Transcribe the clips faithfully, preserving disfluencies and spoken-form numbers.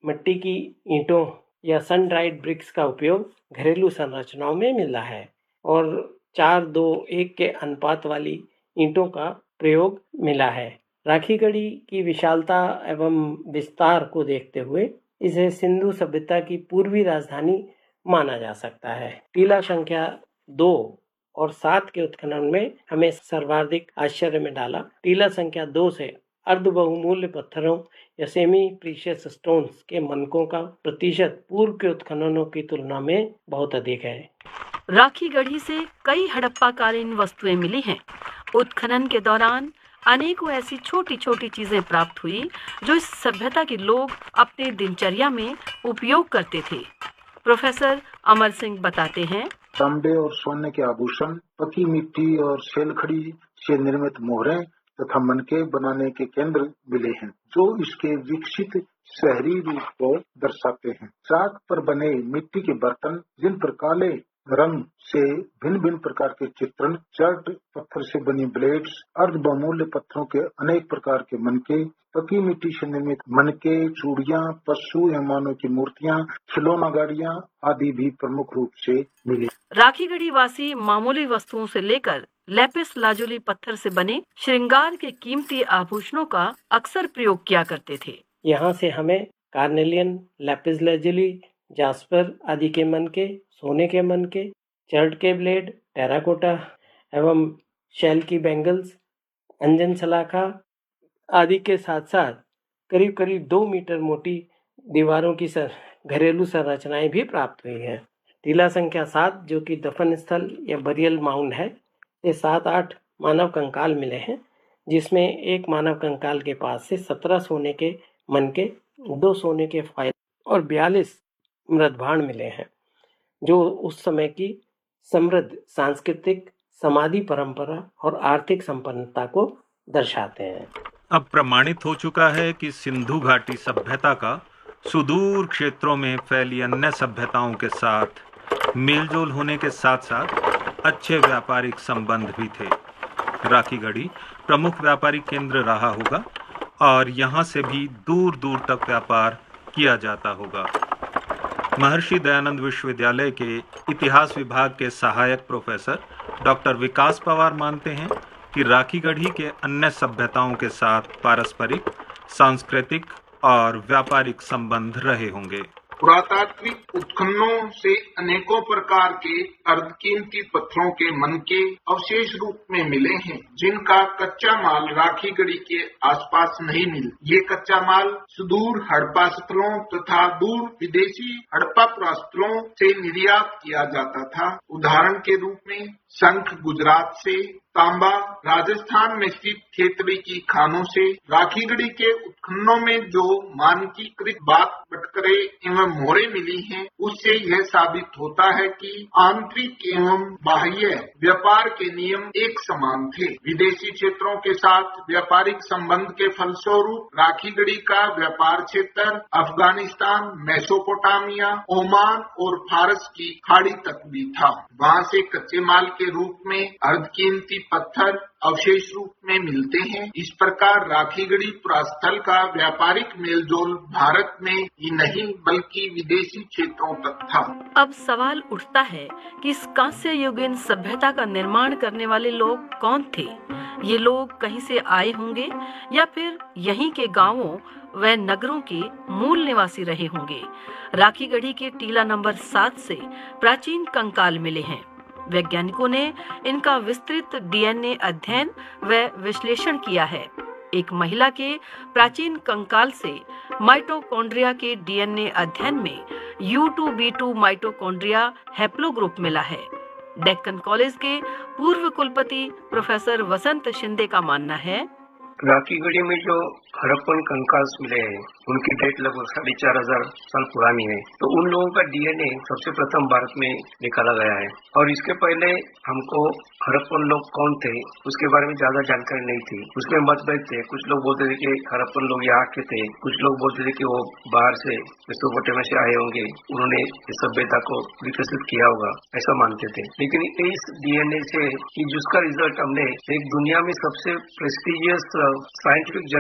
मिट्टी की ईंटों या सन ड्राइड ब्रिक्स का उपयोग घरेलू संरचनाओं में मिला है और चार दो एक के अनुपात वाली ईंटों का प्रयोग मिला है। राखीगढ़ी की विशालता एवं विस्तार को देखते हुए इसे सिंधु सभ्यता की पूर्वी राजधानी माना जा सकता है। टीला संख्या दो और सात के उत्खनन में हमें सर्वाधिक आश्चर्य में डाला। टीला संख्या दो से अर्ध बहुमूल्य पत्थरों या सेमी प्रीशियस स्टोन्स के मनकों का प्रतिशत पूर्व के उत्खननों की तुलना में बहुत अधिक है। राखीगढ़ी से कई हड़प्पाकालीन वस्तुएं मिली हैं। उत्खनन के दौरान अनेकों ऐसी छोटी छोटी चीजें प्राप्त हुई जो इस सभ्यता के लोग अपने दिनचर्या में उपयोग करते थे। प्रोफेसर अमर सिंह बताते हैं, तांबे और सोने के आभूषण, पकी मिट्टी और शैलखड़ी से निर्मित मोहरें तथा मनके बनाने के केंद्र मिले हैं जो इसके विकसित शहरी रूप को दर्शाते हैं। चाक पर बने मिट्टी के बर्तन जिन पर काले रंग से भिन्न भिन्न प्रकार के चित्रण, चर्ट पत्थर से बनी ब्लेड्स, अर्ध बहुमूल्य पत्थरों के अनेक प्रकार के मनके, पकी मिट्टी से निर्मित मनके, चूड़ियां, पशु या मानव की मूर्तियां, खिलौना गाड़ियां आदि भी प्रमुख रूप से मिली। राखीगढ़ी वासी मामूली वस्तुओं से लेकर लैपिस लाजुली पत्थर से बने श्रृंगार के कीमती आभूषणों का अक्सर प्रयोग किया करते थे। यहाँ से हमें कार्नेलियन, लैपिस लाजुली, जास्पर आदि के मनके, सोने के मनके, चर्ट के ब्लेड, टेराकोटा एवं शैल की बैंगल्स, अंजन सलाखा आदि के साथ साथ करीब करीब दो मीटर मोटी दीवारों की सर, घरेलू संरचनाएं भी प्राप्त हुई हैं। टीला संख्या सात जो कि दफन स्थल या बरियल माउंड है, ये सात आठ मानव कंकाल मिले हैं, जिसमें एक मानव कंकाल के पास से सत्रह सोने के मनके, दो सोने के फाइल और बयालीस मृदभांड मिले हैं जो उस समय की समृद्ध सांस्कृतिक, समाधि परंपरा और आर्थिक संपन्नता को दर्शाते हैं। अब प्रमाणित हो चुका है कि सिंधु घाटी सभ्यता का सुदूर क्षेत्रों में फैली अन्य सभ्यताओं के साथ मेलजोल होने के साथ साथ अच्छे व्यापारिक संबंध भी थे। राखीगढ़ी प्रमुख व्यापारिक केंद्र रहा होगा और यहाँ से भी दूर दूर तक व्यापार किया जाता होगा। महर्षि दयानंद विश्वविद्यालय के इतिहास विभाग के सहायक प्रोफेसर डॉक्टर विकास पवार मानते हैं कि राखीगढ़ी के अन्य सभ्यताओं के साथ पारस्परिक, सांस्कृतिक और व्यापारिक संबंध रहे होंगे। पुरातात्विक उत्खननों से अनेकों प्रकार के अर्धकीमती पत्थरों के मनके अवशेष रूप में मिले हैं, जिनका कच्चा माल राखीगढ़ी के आसपास नहीं मिला। ये कच्चा माल सुदूर हड़प्पा स्थलों तथा दूर विदेशी हड़प्पा पुरास्थलों से निर्यात किया जाता था। उदाहरण के रूप में शंख गुजरात से, तांबा राजस्थान में स्थित खेतड़ी की खानों से। राखीगढ़ी के उत्खननों में जो मानकीकृत बात बटकरे एवं मोहरे मिली हैं, उससे यह साबित होता है कि आंतरिक एवं बाह्य व्यापार के नियम एक समान थे। विदेशी क्षेत्रों के साथ व्यापारिक संबंध के फलस्वरूप राखीगढ़ी का व्यापार क्षेत्र अफगानिस्तान, मेसोपोटामिया, ओमान और फारस की खाड़ी तक भी था। वहाँ से कच्चे माल के रूप में अर्धकीमती पत्थर अवशेष रूप में मिलते हैं। इस प्रकार राखीगढ़ी पुरास्थल का व्यापारिक मेलजोल भारत में ही नहीं बल्कि विदेशी क्षेत्रों तक था। अब सवाल उठता है कि इस कांस्य युगीन सभ्यता का निर्माण करने वाले लोग कौन थे? ये लोग कहीं से आए होंगे या फिर यहीं के गांवों व नगरों के मूल निवासी रहे होंगे। राखीगढ़ी के टीला नंबर सात से प्राचीन कंकाल मिले हैं। वैज्ञानिकों ने इनका विस्तृत डीएनए अध्ययन व विश्लेषण किया है। एक महिला के प्राचीन कंकाल से माइटोकॉन्ड्रिया के डीएनए अध्ययन में you to be to mitochondria haplogroup मिला है। डेक्कन कॉलेज के पूर्व कुलपति प्रोफेसर वसंत शिंदे का मानना है, राखीगढ़ी में जो हड़प्पन कंकाल मिले हैं उनकी डेट लगभग साढ़े चार हजार साल पुरानी है। तो उन लोगों का डीएनए सबसे प्रथम भारत में निकाला गया है और इसके पहले हमको हड़प्पन लोग कौन थे उसके बारे में ज्यादा जानकारी नहीं थी। उसमें मतभेद थे। कुछ लोग बोलते थे कि हड़प्पन लोग यहाँ के थे, कुछ लोग बोलते थे कि वो बाहर से मेसोपोटामिया से आए होंगे, उन्होंने इस सभ्यता को विकसित किया होगा, ऐसा मानते थे। लेकिन इस डीएनए से कि जिसका रिजल्ट हमने एक दुनिया में सबसे प्रेस्टिजियस साइंटिफिक जर्नल है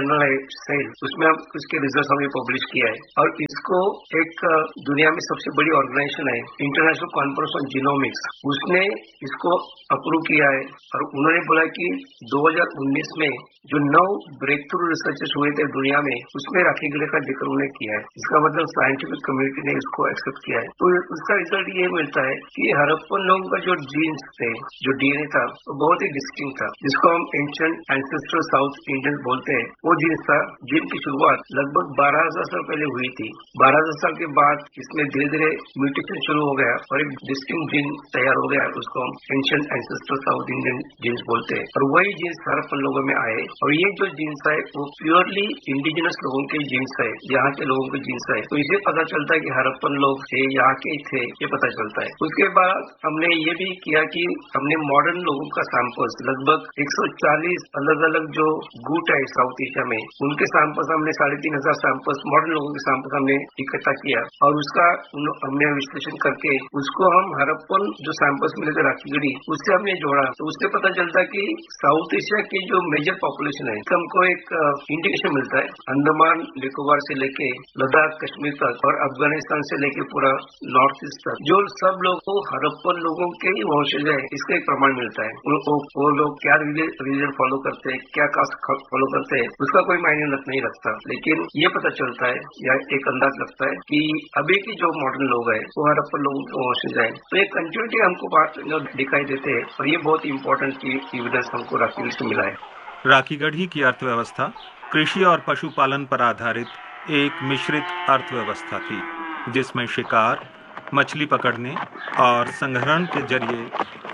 सेल, उसमें हम उसके रिजल्ट हमने पब्लिश किया है। और इसको एक दुनिया में सबसे बड़ी ऑर्गेनाइजेशन है इंटरनेशनल कॉन्फ्रेंस ऑन जीनोमिक्स, उसने इसको अप्रूव किया है। और उन्होंने बोला कि दो हज़ार उन्नीस में जो नौ ब्रेक थ्रू रिसर्चेस हुए थे दुनिया में, उसमें राखी गढ़ी का जिक्र उन्होंने किया है। इसका मतलब साइंटिफिक कम्युनिटी ने इसको एक्सेप्ट किया है। तो उसका रिजल्ट ये मिलता है कि हड़प्पन लोगों का जो जीन्स थे, जो डीएनए था, वो बहुत ही डिस्टिंक्ट था, जिसको हम एंशिएंट एंसेस्टर साउथ इंडियन बोलते हैं। वो जीन्स था जिनकी शुरुआत लगभग बारह हजार साल पहले हुई थी। बारह हजार साल के बाद इसमें धीरे धीरे म्यूटेशन शुरू हो गया और एक डिस्टिंक्ट जीन तैयार हो गया, उसको हम ancient ancestor south Indian jeans बोलते हैं। और वही जीन्स हड़प्पन लोगों में आए। और ये जो जीन्स है वो प्योरली इंडिजिनस लोगों के जीन्स है, यहाँ के लोगों के जीन्स है। तो इसे पता चलता है कि हड़प्पन लोग थे, यहाँ के थे, ये पता चलता है। उसके बाद हमने ये भी किया कि हमने मॉडर्न लोगों का सैंपल्स लगभग एक सौ चालीस अलग अलग जो गुट है साउथ एशिया में, उनके सैंपल्स हमने साढ़े तीन हजार सैंपल्स मॉडर्न लोगों के सैंपल्स हमने इकट्ठा किया। और उसका हमने विश्लेषण करके उसको हम हड़प्पन जो सैंपल्स मिले थे राखी गढ़ी, उससे हमने जोड़ा। तो उससे पता चलता है कि साउथ एशिया की जो मेजर पॉपुलेशन है, हमको एक इंडिकेशन मिलता है अंडमान निकोबार से लेके लद्दाख कश्मीर तक और अफगानिस्तान से लेके पूरा नॉर्थ ईस्ट तक, जो सब लोग को हड़प्पन लोगों के ही वंशज है, इसका एक प्रमाण मिलता है। वो, वो, वो लोग क्या रिलीजन फॉलो करते हैं, क्या कास्ट फॉलो करते हैं, उसका कोई मायने नहीं रखता। लेकिन ये पता चलता है या एक अंदाज लगता है कि अभी की जो मॉडर्न लोग है वो हड़प्पन लोगों के वंशज है। तो एक कंटिन्यूटी हमको बात दिखाई देते हैं और ये बहुत इंपॉर्टेंट एविडेंस हमको राखी से मिला है। राखी गढ़ी की अर्थव्यवस्था कृषि और पशुपालन पर आधारित एक मिश्रित अर्थव्यवस्था थी, जिसमें शिकार, मछली पकड़ने और संग्रहण के जरिए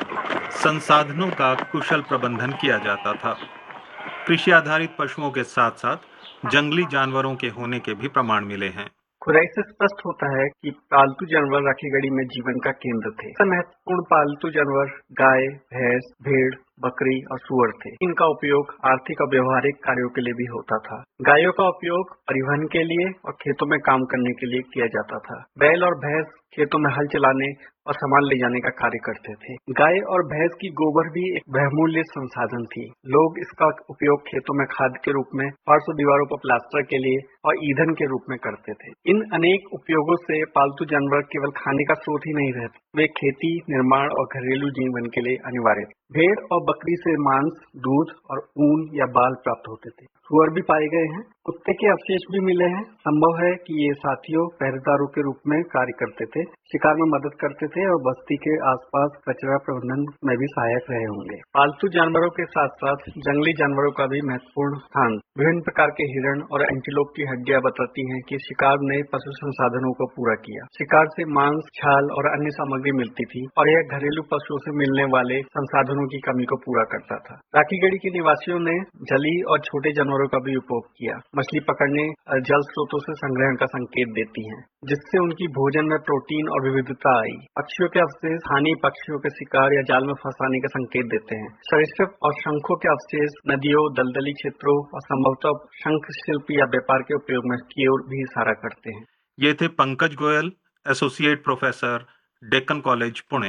संसाधनों का कुशल प्रबंधन किया जाता था। कृषि आधारित पशुओं के साथ साथ जंगली जानवरों के होने के भी प्रमाण मिले हैं। खुदाई से स्पष्ट होता है कि पालतू जानवर राखी गढ़ी में जीवन का केंद्र थे। महत्वपूर्ण पालतू जानवर गाय, भैंस, भेड़, बकरी और सुअर थे। इनका उपयोग आर्थिक और व्यवहारिक कार्यों के लिए भी होता था। गायों का उपयोग परिवहन के लिए और खेतों में काम करने के लिए किया जाता था। बैल और भैंस खेतों में हल चलाने और सामान ले जाने का कार्य करते थे। गाय और भैंस की गोबर भी एक बहुमूल्य संसाधन थी। लोग इसका उपयोग खेतों में खाद के रूप में, फर्श और दीवारों पर प्लास्टर के लिए और ईंधन के रूप में करते थे। इन अनेक उपयोगों से पालतू जानवर केवल खाने का स्रोत ही नहीं रहते, वे खेती, निर्माण और घरेलू जीवन के लिए अनिवार्य थे। भेड़ और बकरी से मांस, दूध और ऊन या बाल प्राप्त होते थे। सुअर भी पाए गए हैं। कुत्ते के अवशेष भी मिले हैं। संभव है कि ये साथियों, पहरेदारों के रूप में कार्य करते थे, शिकार में मदद करते थे और बस्ती के आसपास कचरा प्रबंधन में भी सहायक रहे होंगे। पालतू जानवरों के साथ साथ जंगली जानवरों का भी महत्वपूर्ण स्थान। विभिन्न प्रकार के हिरण और एंटीलोप की हड्डियां बताती हैं कि शिकार ने पशु संसाधनों को पूरा किया। शिकार से मांस, छाल और अन्य सामग्री मिलती थी और यह घरेलू पशुओं से मिलने वाले संसाधनों की कमी को पूरा करता था। राखी गढ़ी के निवासियों ने जली और छोटे जानवरों का भी उपयोग किया। मछली पकड़ने जल स्रोतों से संग्रहण का संकेत देती हैं, जिससे उनकी भोजन में प्रोटीन और विविधता आई। पक्षियों के अवशेष स्थानीय पक्षियों के शिकार या जाल में फंसाने का संकेत देते हैं। सरीसृप और शंखों के अवशेष नदियों, दलदली क्षेत्रों और संभवतः शंख शिल्प या व्यापार के उपयोग में की ओर भी इशारा करते हैं। ये थे Pankaj Goyal, associate professor, Deccan college, Pune.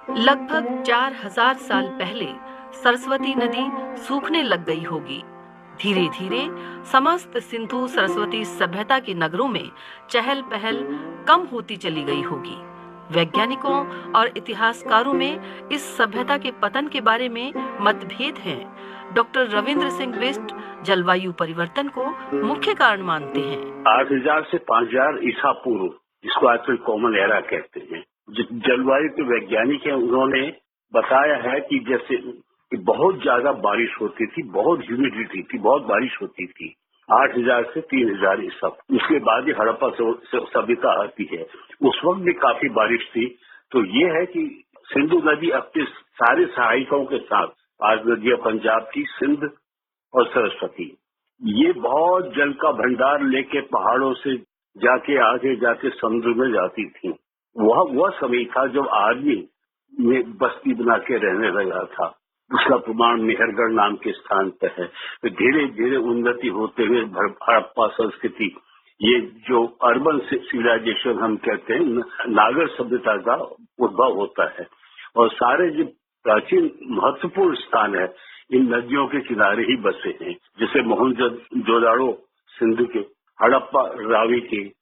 लगभग चार हजार साल पहले सरस्वती नदी सूखने लग गई होगी। धीरे धीरे समस्त सिंधु सरस्वती सभ्यता के नगरों में चहल पहल कम होती चली गई होगी। वैज्ञानिकों और इतिहासकारों में इस सभ्यता के पतन के बारे में मतभेद हैं। डॉक्टर रविंद्र सिंह बिष्ट जलवायु परिवर्तन को मुख्य कारण मानते हैं। आठ हजार से पाँच हजार ईसा पूर्व, जिसको आजकल कॉमन एरा कहते हैं, जलवायु के वैज्ञानिक हैं, उन्होंने बताया है कि जैसे कि बहुत ज्यादा बारिश होती थी, बहुत ह्यूमिडिटी थी, बहुत बारिश होती थी आठ हजार से तीन हजार ईसा। उसके बाद ही हड़प्पा सभ्यता आती है। उस वक्त भी काफी बारिश थी। तो ये है कि सिंधु नदी अपने सारे सहायकों के साथ, पांच नदियां पंजाब की, सिंध और सरस्वती, ये बहुत जल का भंडार लेके पहाड़ों से जाके आगे जाके समुद्र में जाती थी। वह वह समय था जब आदमी में बस्ती बना के रहने लगा था। उसका प्रमाण मेहरगढ़ नाम के स्थान पर है। तो धीरे धीरे उन्नति होते हुए हड़प्पा संस्कृति, ये जो अर्बन सिविलाइजेशन हम कहते हैं, नागर सभ्यता का उद्भव होता है। और सारे जो प्राचीन महत्वपूर्ण स्थान है इन नदियों के किनारे ही बसे हैं। जैसे मोहनजोदड़ो सिंधु के, हड़प्पा, रावी के